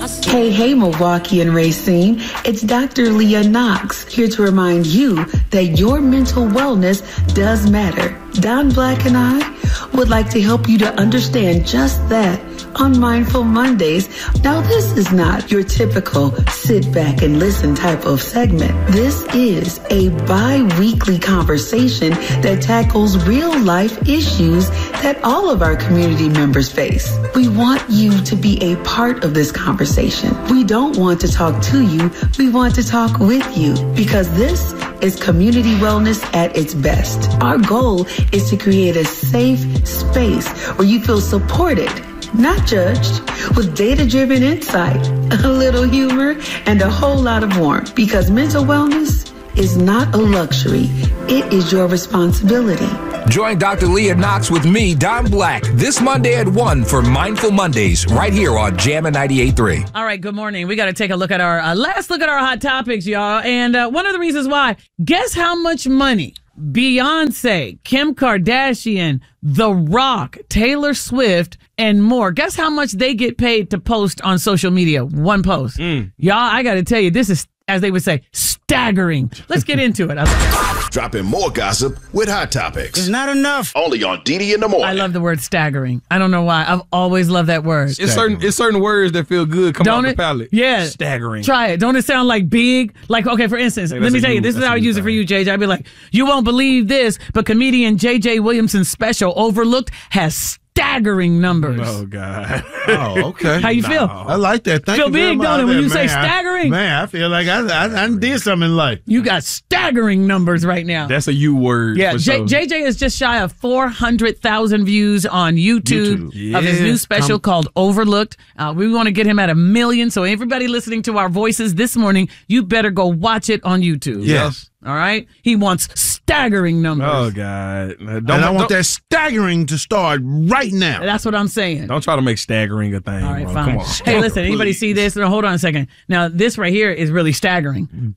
Hey, Milwaukee and Racine. It's Dr. Leah Knox here to remind you that your mental wellness does matter. Don Black and I would like to help you to understand just that on Mindful Mondays. Now, this is not your typical sit back and listen type of segment. This is a bi-weekly conversation that tackles real life issues that all of our community members face. We want you to be a part of this conversation. We don't want to talk to you. We want to talk with you because this is community wellness at its best. Our goal is to create a safe space where you feel supported, not judged, with data-driven insight, a little humor, and a whole lot of warmth. Because mental wellness is not a luxury. It is your responsibility. Join Dr. Leah Knox with me, Don Black, this Monday at 1 for Mindful Mondays, right here on Jammin' 98.3. All right, good morning. We got to take a look at our last look at our hot topics, y'all. And one of the reasons why, guess how much money Beyonce, Kim Kardashian, The Rock, Taylor Swift, and more. Guess how much they get paid to post on social media? One post. Y'all, I got to tell you, this is, as they would say, staggering. Let's get into it. Dropping more gossip with Hot Topics. It's not enough. Only on DD in the Morning. I love the word staggering. I don't know why. I've always loved that word. It's certain words that feel good come Don't off it? the palate. Yeah. Staggering. Try it. Don't it sound like big? Like, okay, for instance, Hey, let me that's tell a you, you. this is That's how I a you use it for thing. you, JJ. I'd be like, you won't believe this, but comedian JJ Williamson's special Overlooked has staggering numbers. Oh, God. Oh, okay. How you feel? I like that. Thank Feel you very big, much. don't it, when you Man, say staggering? I feel like I did something in life. You got staggering numbers right now. That's a you word. Yeah, for sure. JJ is just shy of 400,000 views on YouTube. Of his Yeah. new special called Overlooked. We want to get him at 1 million. So everybody listening to our voices this morning, you better go watch it on YouTube. Yes. All right? He wants staggering numbers. Oh, God. And I want that staggering to start right now. That's what I'm saying. Don't try to make staggering a thing. All right, bro. fine. Come on. Hey, listen, anybody see this? No, hold on a second. Now, this right here is really staggering.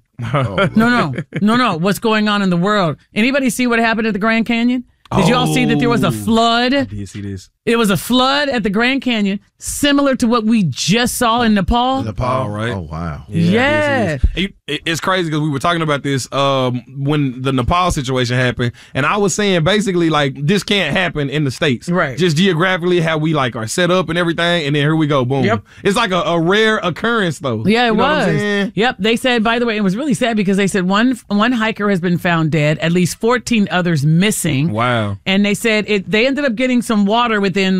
No. What's going on in the world? Anybody see what happened at the Grand Canyon? Did you all see that there was a flood? Did you see this? It was a flood at the Grand Canyon, similar to what we just saw in Nepal. Nepal, right? Oh, wow. Yeah. It's crazy because we were talking about this when the Nepal situation happened, and I was saying basically like this can't happen in the States, Right? Just geographically how we like are set up and everything, and then here we go, boom. Yep. It's like a rare occurrence though. Yeah, it You know what I'm was. saying? Yep. They said, by the way, it was really sad because they said one hiker has been found dead, at least 14 others missing. Wow. And they said they ended up getting some water within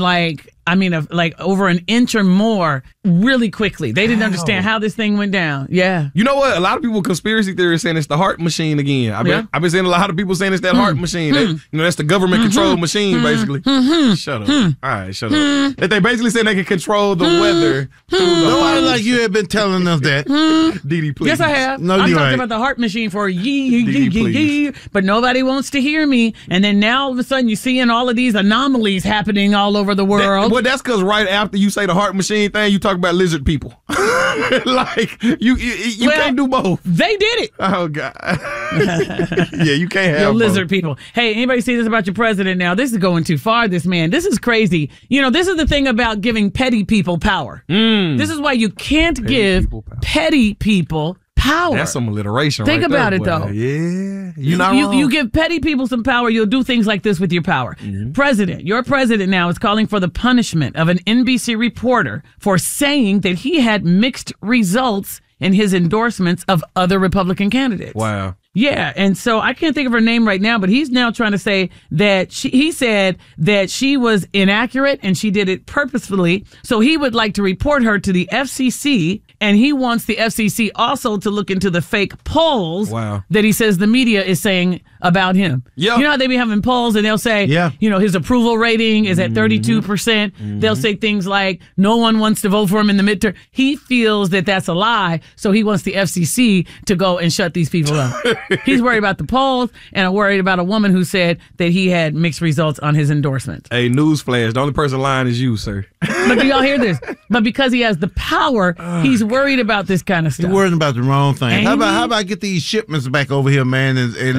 over an inch or more really quickly. They didn't understand how this thing went down. Yeah. You know what? A lot of people conspiracy theorists saying it's the heart machine again. I've been seeing a lot of people saying it's that heart machine. That's the government controlled machine, basically. Shut up. All right, shut up. That they basically saying they can control the weather through the No heart one like you have been telling us that. Didi, please. Yes, I have. No, I'm you talking ain't. about the heart machine for yee, but nobody wants to hear me. And then now all of a sudden you're seeing all of these anomalies happening all over the world. Well, that's because right after you say the heart machine thing, you talk about lizard people. Like you can't do both. They did it. Oh God. Yeah, you can't have Yo, both. lizard people. Hey, anybody see this about your president now? This is going too far, this man. This is crazy. You know, this is the thing about giving petty people power. This is why you can't give people power. petty people power. That's some alliteration. Think right about there, it, boy. though. Yeah, you're not wrong. You give petty people some power, you'll do things like this with your power. Your president now is calling for the punishment of an NBC reporter for saying that he had mixed results in his endorsements of other Republican candidates. Wow. Yeah, and so I can't think of her name right now, but he's now trying to say that he said that she was inaccurate and she did it purposefully. So he would like to report her to the FCC, and he wants the FCC also to look into the fake polls that he says the media is saying about him. Yeah. You know how they be having polls and they'll say, his approval rating is at 32%. They'll say things like, no one wants to vote for him in the midterm. He feels that that's a lie, so he wants the FCC to go and shut these people up. He's worried about the polls and worried about a woman who said that he had mixed results on his endorsements. Hey, newsflash. The only person lying is you, sir. But do y'all hear this? But because he has the power, he's worried about this kind of stuff. He's worrying about the wrong thing. Ain't How he? about get these shipments back over here, man, and let these boats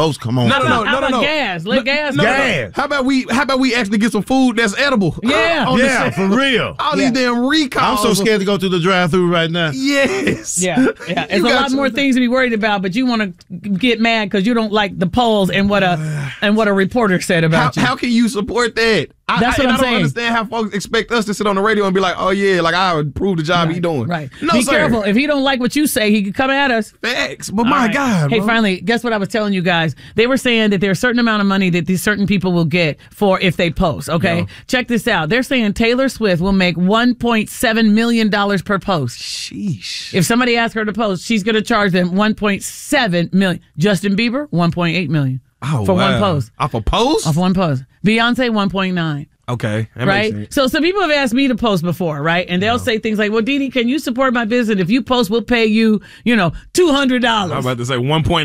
post come on. No. How about gas? Let gas. Gas. How about we actually get some food that's edible? Yeah. Yeah, for real. All these damn recalls. I'm so scared to go to the drive-thru right now. Yes. Yeah. It's a lot more things to be worried about, but you want to get mad because you don't like the polls and what a reporter said about you. How can you support that? That's what I'm I don't saying. understand how folks expect us to sit on the radio and be like, oh yeah, like I would prove the job he doing. Right. No, Be sir. careful. If he don't like what you say, he could come at us. Facts. But my God. Hey, bro. finally, guess what I was telling you guys? They were saying that there's a certain amount of money that these certain people will get for if they post, okay? Yeah. Check this out. They're saying Taylor Swift will make $1.7 million per post. Sheesh. If somebody asks her to post, she's going to charge them $1.7 million. Justin Bieber, $1.8 million for one post. Off a post? Off one post. Beyonce, 1.9. Okay. That makes Right? sense. So some people have asked me to post before, right? And they'll say things like, well, Didi, can you support my business? If you post, we'll pay you, $200. I'm about to say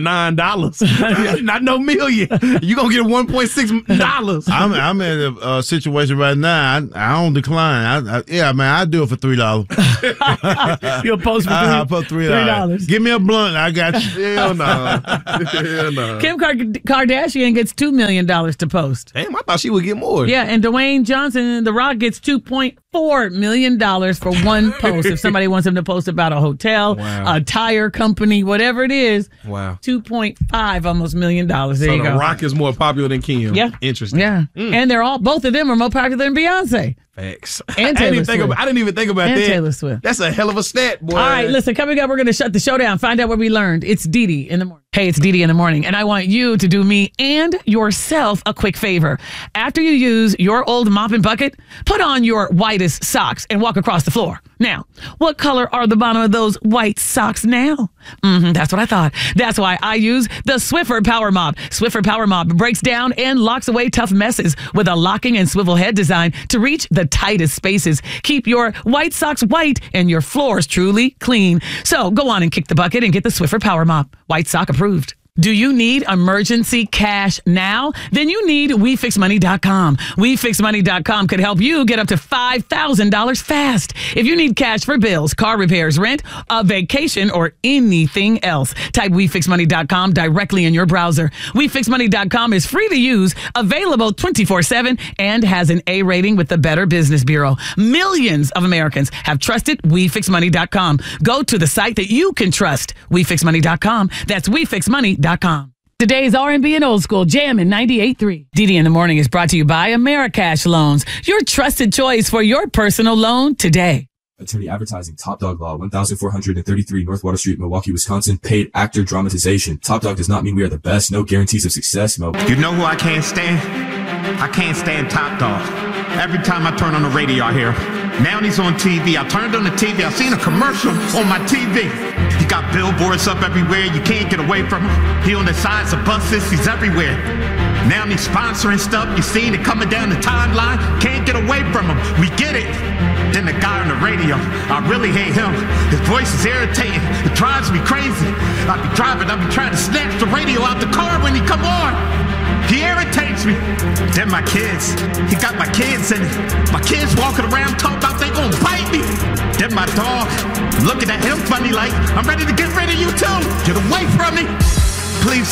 $1.9. Not no million. You gonna get $1.6. I'm in a situation right now. I don't decline. I do it for $3. You'll post for I'll put $3. Give me a blunt. I got you. Hell no. Hell no. Kim Kardashian gets $2 million to post. Damn, I thought she would get more. Yeah, and Dwayne Johnson, The Rock, gets $2.4 million for one post. If somebody wants him to post about a hotel, Wow. a tire company, whatever it is, Wow. $2.5 almost $1 million. There So you The go. Rock is more popular than Kim. Yeah. Interesting. Yeah. And both of them are more popular than Beyonce. Facts. And I Taylor didn't even think about And that. Taylor Swift. That's a hell of a stat, boy. All right, listen, coming up, we're going to shut the show down, find out what we learned. It's Didi in the morning. Hey, it's Didi in the morning, and I want you to do me and yourself a quick favor. After you use your old mop and bucket, put on your whitest socks and walk across the floor. Now, what color are the bottom of those white socks now? That's what I thought. That's why I use the Swiffer Power Mop. Swiffer Power Mop breaks down and locks away tough messes with a locking and swivel head design to reach the tightest spaces. Keep your white socks white and your floors truly clean. So go on and kick the bucket and get the Swiffer Power Mop. White sock approved. Do you need emergency cash now? Then you need WeFixMoney.com. WeFixMoney.com could help you get up to $5,000 fast. If you need cash for bills, car repairs, rent, a vacation, or anything else, type WeFixMoney.com directly in your browser. WeFixMoney.com is free to use, available 24/7, and has an A rating with the Better Business Bureau. Millions of Americans have trusted WeFixMoney.com. Go to the site that you can trust. WeFixMoney.com. That's WeFixMoney.com. Today's R&B and old school jam in 98.3. Didi in the Morning is brought to you by Americash Loans, your trusted choice for your personal loan today. Attorney Advertising, Top Dog Law, 1433 North Water Street, Milwaukee, Wisconsin. Paid actor dramatization. Top Dog does not mean we are the best. No guarantees of success. No. You know who I can't stand? I can't stand Top Dog. Every time I turn on the radio, I hear him. Now he's on TV. I turned on the TV. I seen a commercial on my TV. He got billboards up everywhere. You can't get away from him. He on the sides of buses. He's everywhere. Now he's sponsoring stuff. You seen it coming down the timeline. Can't get away from him. We get it. Then the guy on the radio, I really hate him. His voice is irritating. It drives me crazy. I be driving. I be trying to snatch the radio out the car when he come on. He irritates me. Then my kids. He got my kids in it. My kids walking around talking about they gonna bite me. Then my dog looking at him funny like, I'm ready to get rid of you too. Get away from me. Please